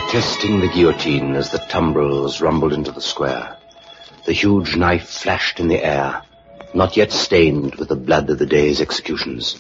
were testing the guillotine as the tumbrils rumbled into the square. The huge knife flashed in the air, not yet stained with the blood of the day's executions.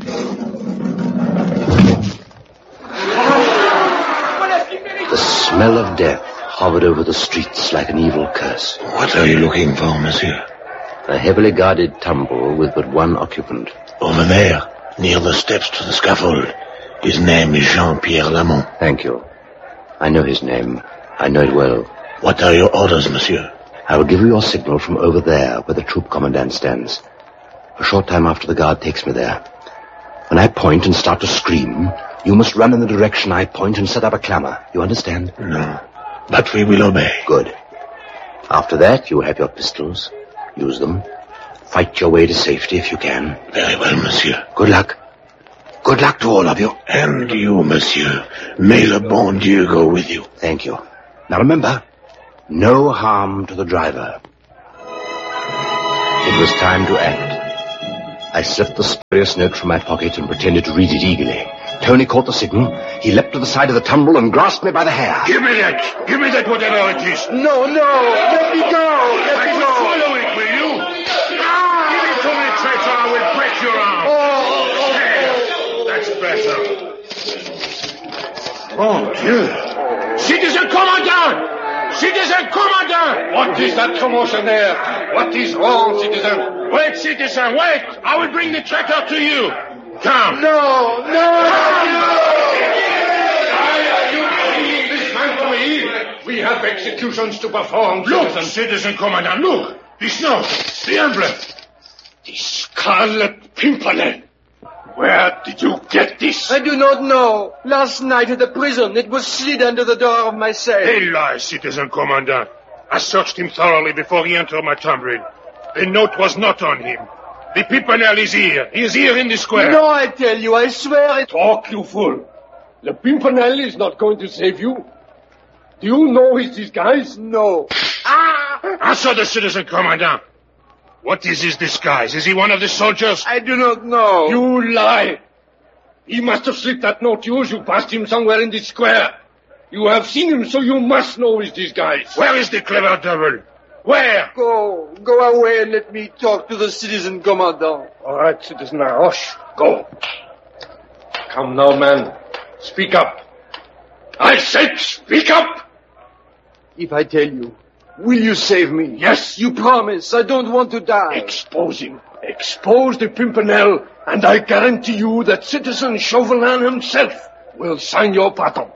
The smell of death hovered over the streets like an evil curse. What are you looking for, monsieur? A heavily guarded tumbrel with but one occupant. Over there, near the steps to the scaffold. His name is Jean-Pierre Lamont. Thank you. I know his name. I know it well. What are your orders, monsieur? I will give you your signal from over there where the troop commandant stands. A short time after the guard takes me there. When I point and start to scream, you must run in the direction I point and set up a clamor. You understand? No, but we will obey. Good. After that, you have your pistols. Use them. Fight your way to safety if you can. Very well, monsieur. Good luck. Good luck to all of you. And you, monsieur. May le bon Dieu go with you. Thank you. Now remember, no harm to the driver. It was time to act. I slipped the spurious note from my pocket and pretended to read it eagerly. Tony caught the signal. He leapt to the side of the tumbrel and grasped me by the hair. Give me that! Give me that, whatever it is! No! Let me go! Let me go! Follow it, will you? Give it to me, traitor! I will break your arm! That's better. Mon Dieu! Citizen Commandant! Citizen Commandant! What is that commotion there? What is wrong, citizen? Wait, citizen, wait! I will bring the traitor to you. Come. No! Why are you bringing this man to me? We have executions to perform, Look, Citizen Commandant, look! This note, the emblem. The Scarlet Pimpernel. Where did you get this? I do not know. Last night at the prison, it was slid under the door of my cell. They lie, Citizen Commandant. I searched him thoroughly before he entered my tumbril. The note was not on him. The Pimpernel is here. He is here in the square. No, I tell you, I swear it. Talk, you fool. The Pimpernel is not going to save you. Do you know his disguise? No. Answer the Citizen Commandant. What is his disguise? Is he one of the soldiers? I do not know. You lie. He must have slipped that note to you as you passed him somewhere in the square. You have seen him, so you must know his disguise. Where is the clever devil? Where? Go away and let me talk to the Citizen Commandant. All right, Citizen Laroche, go. Come now, man. Speak up. I said speak up! If I tell you, will you save me? Yes. You promise. I don't want to die. Expose him. Expose the Pimpernel, and I guarantee you that Citizen Chauvelin himself will sign your pardon.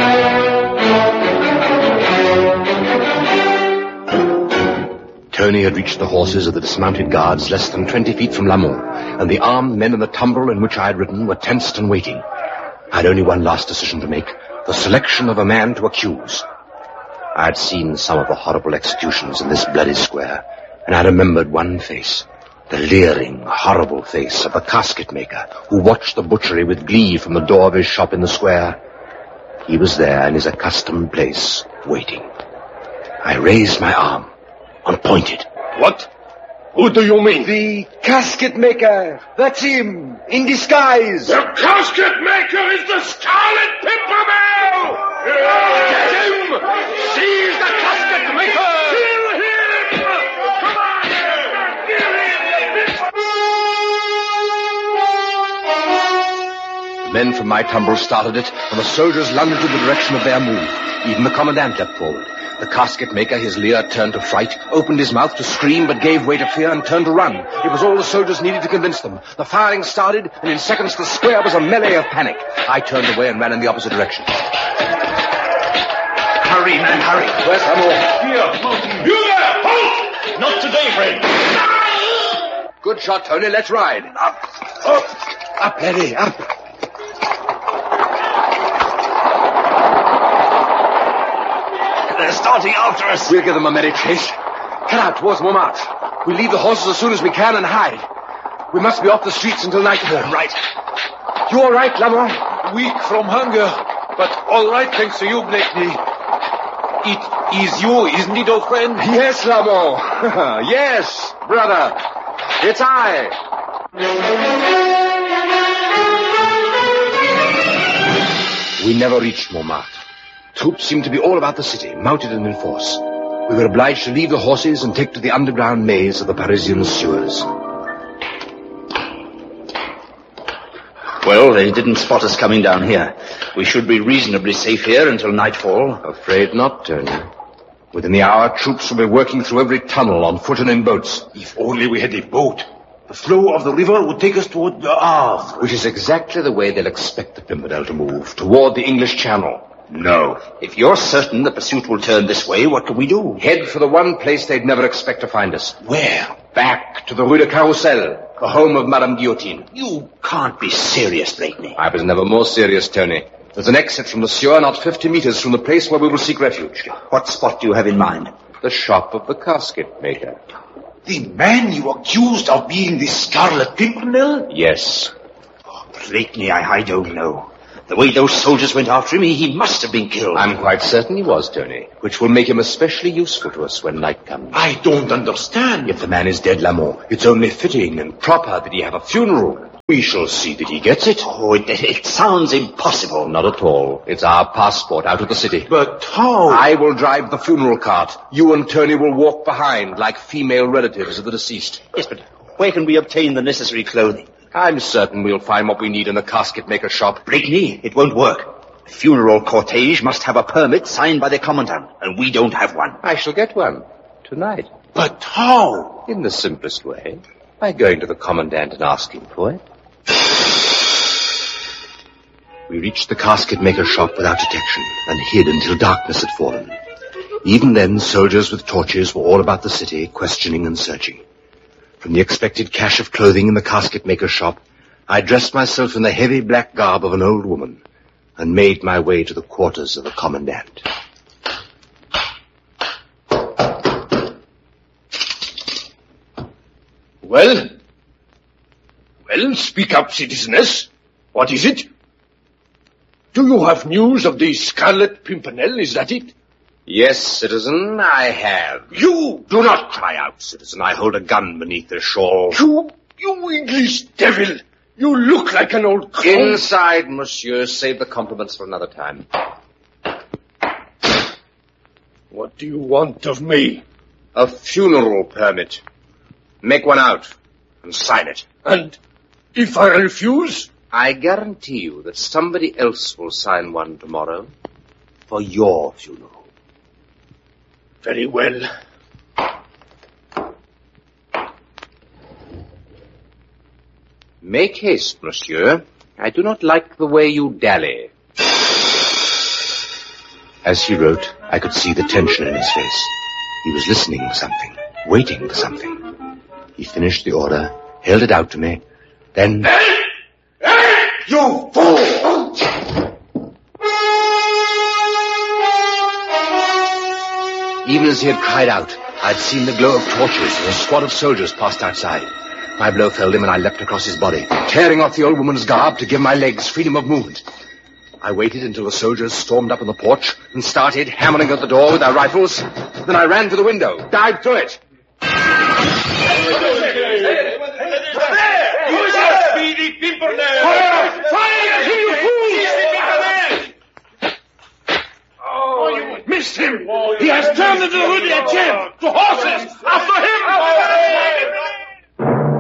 Tony had reached the horses of the dismounted guards less than 20 feet from Lamont, and the armed men in the tumbrel in which I had ridden were tensed and waiting. I had only one last decision to make, the selection of a man to accuse. I had seen some of the horrible executions in this bloody square, and I remembered one face, the leering, horrible face of the casket maker who watched the butchery with glee from the door of his shop in the square. He was there in his accustomed place, waiting. I raised my arm and pointed. What? Who do you mean? The casket maker. That's him, in disguise. The casket maker is the Scarlet Pimpernel! Get him! Seize the casket maker! Kill him! Come on! Kill him! The men from my tumbrel started it, and the soldiers lunged in the direction of their move. Even the commandant leapt forward. The casket maker, his leer turned to fright, opened his mouth to scream, but gave way to fear and turned to run. It was all the soldiers needed to convince them. The firing started, and in seconds the square was a melee of panic. I turned away and ran in the opposite direction. Hurry, man, hurry. Where's Lamont? Here, Mountain. You there! Halt! Not today, friend. Good shot, Tony. Let's ride. Up, Larry, up. They're starting after us. We'll give them a merry chase. Cut out towards Montmartre. We'll leave the horses as soon as we can and hide. We must be off the streets until nightfall. Right. You all right, Lamont? Weak from hunger, but all right thanks to you, Blakeney. It is you, isn't it, old friend? Yes, Lamont. Yes, brother. It's I. We never reached Montmartre. Troops seemed to be all about the city, mounted and in force. We were obliged to leave the horses and take to the underground maze of the Parisian sewers. Well, they didn't spot us coming down here. We should be reasonably safe here until nightfall. Afraid not, Tony. Within the hour, troops will be working through every tunnel on foot and in boats. If only we had a boat. The flow of the river would take us toward the Havre. Which is exactly the way they'll expect the Pimpernel to move, toward the English Channel. No. If you're certain the pursuit will turn this way, what can we do? Head for the one place they'd never expect to find us. Where? Back to the Rue de Carrousel, the home of Madame Guillotine. You can't be serious, Blakeney. I was never more serious, Tony. There's an exit from the sewer not 50 meters from the place where we will seek refuge. What spot do you have in mind? The shop of the casket maker. The man you accused of being the Scarlet Pimpernel? Yes. Blakeney, I don't know. The way those soldiers went after him, he must have been killed. I'm quite certain he was, Tony, which will make him especially useful to us when night comes. I don't understand. If the man is dead, Lamont, it's only fitting and proper that he have a funeral. We shall see that he gets it. Oh, it sounds impossible. Not at all. It's our passport out of the city. But how? I will drive the funeral cart. You and Tony will walk behind like female relatives of the deceased. Yes, but where can we obtain the necessary clothing? I'm certain we'll find what we need in the casket maker shop. Blakeney, it won't work. The funeral cortege must have a permit signed by the commandant, and we don't have one. I shall get one. Tonight. But how? In the simplest way. By going to the commandant and asking for it. We reached the casket maker shop without detection and hid until darkness had fallen. Even then, soldiers with torches were all about the city, questioning and searching. From the expected cache of clothing in the casket maker shop, I dressed myself in the heavy black garb of an old woman and made my way to the quarters of the commandant. Well, speak up, citizeness. What is it? Do you have news of the Scarlet Pimpernel, is that it? Yes, citizen, I have. You! Do not cry out, citizen. I hold a gun beneath this shawl. You English devil! You look like an old clown. Inside, monsieur. Save the compliments for another time. What do you want of me? A funeral permit. Make one out and sign it. And if I refuse? I guarantee you that somebody else will sign one tomorrow for your funeral. Very well. Make haste, monsieur. I do not like the way you dally. As he wrote, I could see the tension in his face. He was listening for something, waiting for something. He finished the order, held it out to me, then... You fool! Even as he had cried out, I'd seen the glow of torches and a squad of soldiers passed outside. My blow felled him and I leapt across his body, tearing off the old woman's garb to give my legs freedom of movement. I waited until the soldiers stormed up on the porch and started hammering at the door with their rifles. Then I ran to the window, dived through it. Speedy Pimpernel! Fire! Fire! You fools! Oh, you missed him! He has turned into the Rue de la Chèvre! To horses!